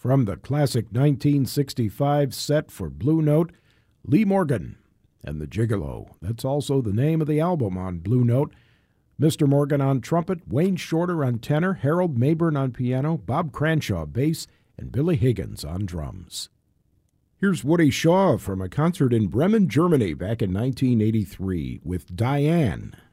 From the classic 1965 set for Blue Note, Lee Morgan and the Gigolo. That's also the name of the album on Blue Note. Mr. Morgan on trumpet, Wayne Shorter on tenor, Harold Mayburn on piano, Bob Cranshaw bass, and Billy Higgins on drums. Here's Woody Shaw from a concert in Bremen, Germany back in 1983 with Diane.